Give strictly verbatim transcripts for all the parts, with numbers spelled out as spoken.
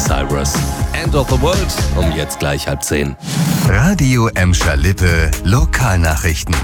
Cyrus. End of the World, um jetzt gleich halb zehn. Radio Emscher Lippe, Lokalnachrichten.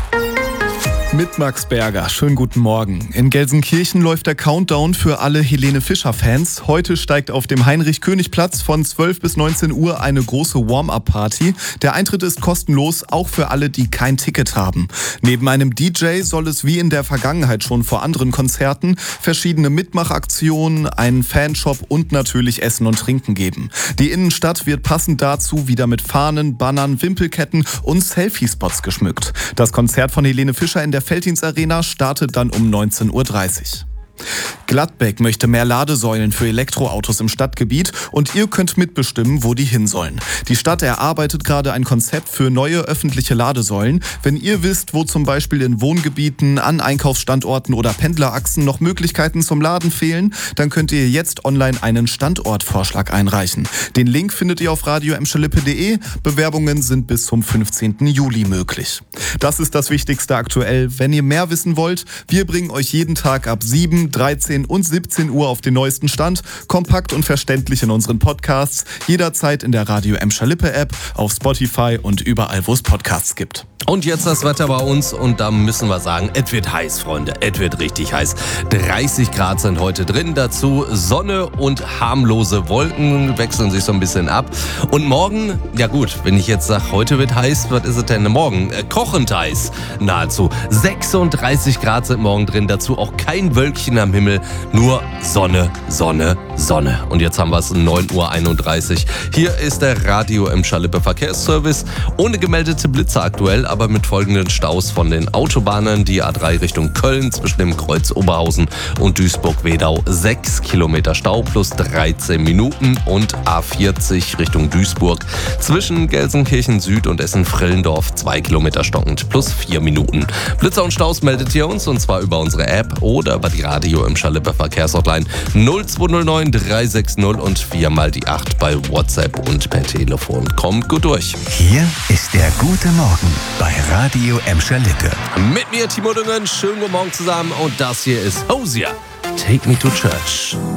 Mit Max Berger. Schönen guten Morgen. In Gelsenkirchen läuft der Countdown für alle Helene Fischer-Fans. Heute steigt auf dem Heinrich-König-Platz von zwölf bis neunzehn Uhr eine große Warm-Up-Party. Der Eintritt ist kostenlos, auch für alle, die kein Ticket haben. Neben einem D J soll es wie in der Vergangenheit schon vor anderen Konzerten verschiedene Mitmachaktionen, einen Fanshop und natürlich Essen und Trinken geben. Die Innenstadt wird passend dazu wieder mit Fahnen, Bannern, Wimpelketten und Selfie-Spots geschmückt. Das Konzert von Helene Fischer in der Felddienst Arena startet dann um neunzehn Uhr dreißig. Gladbeck möchte mehr Ladesäulen für Elektroautos im Stadtgebiet und ihr könnt mitbestimmen, wo die hin sollen. Die Stadt erarbeitet gerade ein Konzept für neue öffentliche Ladesäulen. Wenn ihr wisst, wo zum Beispiel in Wohngebieten, an Einkaufsstandorten oder Pendlerachsen noch Möglichkeiten zum Laden fehlen, dann könnt ihr jetzt online einen Standortvorschlag einreichen. Den Link findet ihr auf radio emscher lippe punkt de. Bewerbungen sind bis zum fünfzehnten Juli möglich. Das ist das Wichtigste aktuell. Wenn ihr mehr wissen wollt, wir bringen euch jeden Tag ab sieben, dreizehn und siebzehn Uhr auf den neuesten Stand, kompakt und verständlich in unseren Podcasts, jederzeit in der Radio Emscher Lippe App, auf Spotify und überall, wo es Podcasts gibt. Und jetzt das Wetter bei uns und da müssen wir sagen, es wird heiß, Freunde, es wird richtig heiß. dreißig Grad sind heute drin, dazu Sonne und harmlose Wolken wechseln sich so ein bisschen ab. Und morgen, ja gut, wenn ich jetzt sage, heute wird heiß, was ist es denn morgen? Äh, kochend heiß, nahezu. sechsunddreißig Grad sind morgen drin, dazu auch kein Wölkchen am Himmel, nur Sonne, Sonne, Sonne. Und jetzt haben wir es neun Uhr einunddreißig. Hier ist der Radio Emscher Lippe Verkehrsservice. Ohne gemeldete Blitze aktuell, aber mit folgenden Staus von den Autobahnen. Die A drei Richtung Köln zwischen dem Kreuz Oberhausen und Duisburg-Wedau sechs Kilometer Stau plus dreizehn Minuten. Und A vierzig Richtung Duisburg zwischen Gelsenkirchen Süd und Essen-Frillendorf zwei Kilometer stockend plus vier Minuten. Blitzer und Staus meldet ihr uns und zwar über unsere App oder über die Radio Emscher Lippe Verkehrshotline null zwei null neun drei sechs null und viermal die acht bei WhatsApp und per Telefon. Kommt gut durch. Hier ist der gute Morgen bei Radio Emscher Lippe. Mit mir Timo Düngen, schönen guten Morgen zusammen und das hier ist Hosier. Take me to church.